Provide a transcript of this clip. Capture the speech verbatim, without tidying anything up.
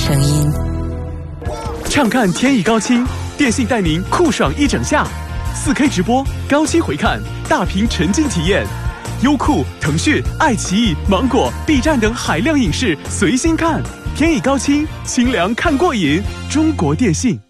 声音。 畅看天意高清，电信带您酷爽一整夏，四 K 直播、高清回看、大屏沉浸体验，优酷、腾讯、爱奇艺、芒果、B 站等海量影视随心看，天意高清，清凉看过瘾。中国电信。